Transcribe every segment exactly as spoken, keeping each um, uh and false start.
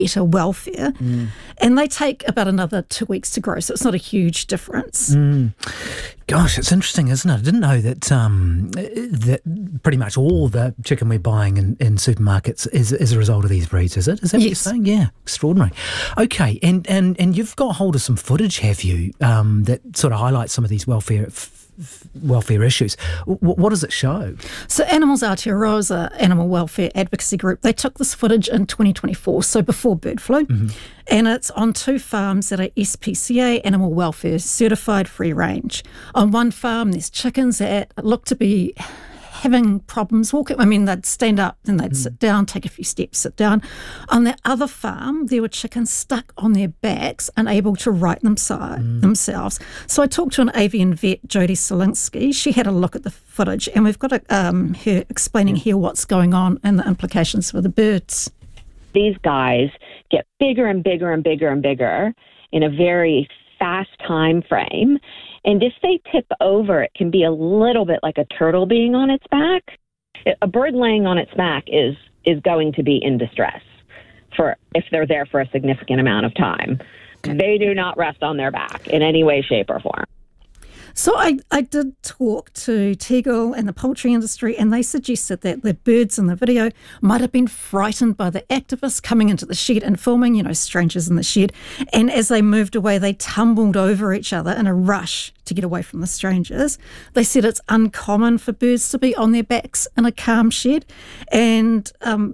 better welfare. Mm. And they take about another two weeks to grow, so it's not a huge difference. Mm. Gosh, it's interesting, isn't it? I didn't know that um, that pretty much all the chicken we're buying in, in supermarkets is, is a result of these breeds, is it? Is that what yes. you're saying? Yeah, extraordinary. Okay, and, and, and you've got hold of some footage, have you, um, that sort of highlights some of these welfare f- welfare issues. W- what does it show? So Animals Aotearoa is an animal welfare advocacy group. They took this footage in twenty twenty-four, so before bird flu, mm-hmm. and it's on two farms that are S P C A Animal Welfare Certified Free Range. On one farm, there's chickens that look to be having problems walking. I mean, they'd stand up, then they'd mm. sit down, take a few steps, sit down. On the other farm, there were chickens stuck on their backs, unable to right themselves. Mm. themselves. So I talked to an avian vet, Jodie Solinsky. She had a look at the footage, and we've got a, um, her explaining here what's going on and the implications for the birds. These guys get bigger and bigger and bigger and bigger in a very fast time frame. And if they tip over, it can be a little bit like a turtle being on its back. A bird laying on its back is is going to be in distress for if they're there for a significant amount of time. Okay. They do not rest on their back in any way, shape, or form. So I, I did talk to Tegel and the poultry industry, and they suggested that the birds in the video might have been frightened by the activists coming into the shed and filming, you know, strangers in the shed. And as they moved away, they tumbled over each other in a rush to get away from the strangers. They said it's uncommon for birds to be on their backs in a calm shed, and um,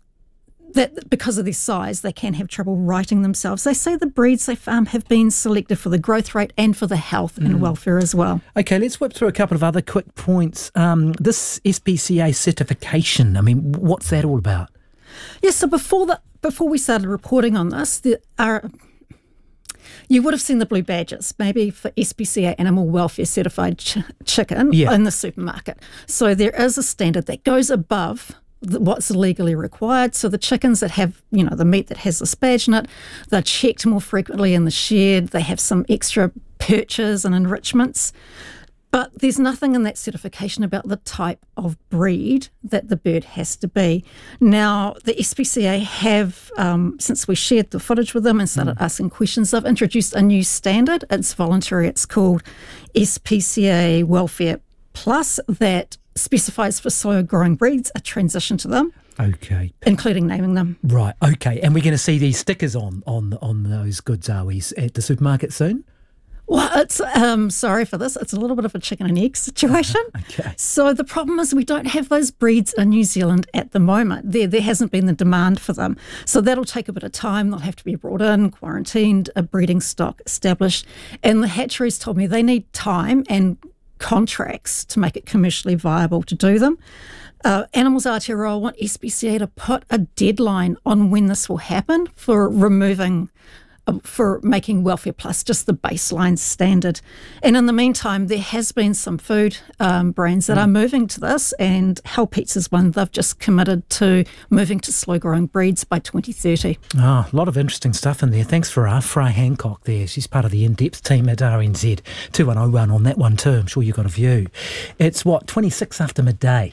that because of their size, they can have trouble righting themselves. They say the breeds they farm have been selected for the growth rate and for the health mm. and welfare as well. Okay, let's whip through a couple of other quick points. Um, this S P C A certification, I mean, what's that all about? Yes, so before the before we started reporting on this, there are... You would have seen the blue badges, maybe for S P C A Animal Welfare Certified ch- chicken yeah. in the supermarket. So there is a standard that goes above what's legally required. So the chickens that have, you know, the meat that has this badge in it, they're checked more frequently in the shed. They have some extra perches and enrichments. But there's nothing in that certification about the type of breed that the bird has to be. Now, the S P C A have, um, since we shared the footage with them and started mm. asking questions, they've introduced a new standard. It's voluntary. It's called S P C A Welfare Plus, that specifies for slow-growing breeds a transition to them. Okay. Including naming them. Right, okay. And we're going to see these stickers on on, on those goods, are we, at the supermarket soon? Well, it's, um, sorry for this, it's a little bit of a chicken and egg situation. Okay. So the problem is we don't have those breeds in New Zealand at the moment. There there hasn't been the demand for them. So that'll take a bit of time. They'll have to be brought in, quarantined, a breeding stock established. And the hatcheries told me they need time and contracts to make it commercially viable to do them. Uh, Animals Aotearoa want S P C A to put a deadline on when this will happen for removing, uh, for making Welfare Plus just the baseline standard. And in the meantime, there has been some food um, brands that mm. are moving to this, and Hell Pizza's one. They've just committed to moving to slow-growing breeds by twenty thirty. Oh, a lot of interesting stuff in there. Thanks for uh, Fry Hancock there. She's part of the in-depth team at R N Z. two one oh one on that one too. I'm sure you got a view. It's, what, twenty-six after midday.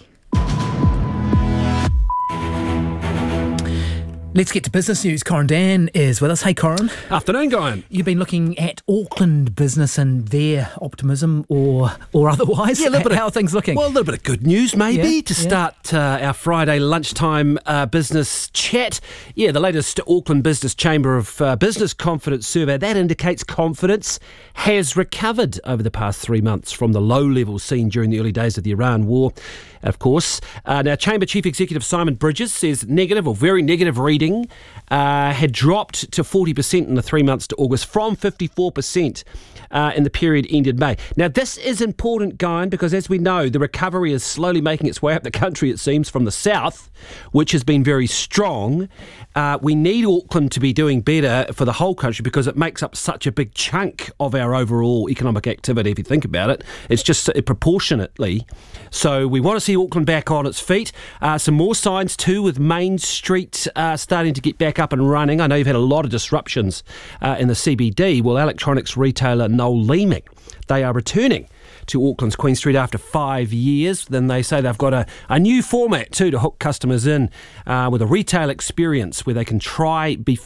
Let's get to business news. Corin Dan is with us. Hey, Corin. Afternoon, Guyan. You've been looking at Auckland business and their optimism or or otherwise. Yeah, a little bit How of, are things looking? Well, a little bit of good news maybe yeah, to yeah. start uh, our Friday lunchtime uh, business chat. Yeah, the latest Auckland Business Chamber of uh, Business Confidence survey, that indicates confidence has recovered over the past three months from the low levels seen during the early days of the Iran war, of course. Uh, now, Chamber Chief Executive Simon Bridges says negative or very negative reading Uh, had dropped to forty percent in the three months to August from fifty-four percent uh, in the period ended May. Now, this is important, Guyan, because as we know, the recovery is slowly making its way up the country, it seems, from the south, which has been very strong. Uh, we need Auckland to be doing better for the whole country because it makes up such a big chunk of our overall economic activity, if you think about it. It's just uh, proportionately. So we want to see Auckland back on its feet. Uh, some more signs too with Main Street uh, starting starting to get back up and running. I know you've had a lot of disruptions uh, in the C B D. Well, electronics retailer Noel Leeming, they are returning to Auckland's Queen Street after five years. Then they say they've got a, a new format too to hook customers in uh, with a retail experience where they can try before